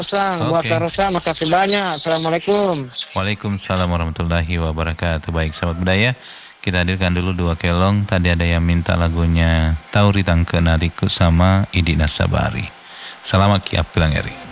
Sang, buat Oke. Rosa, makasih banyak. Assalamualaikum. Waalaikumsalam warahmatullahi wabarakatuh. Baik, sahabat budaya, kita hadirkan dulu dua kelong. Tadi ada yang minta lagunya Tauri Tangke Nariku sama Idi Nasabari. Selamat kiap bilang Eri.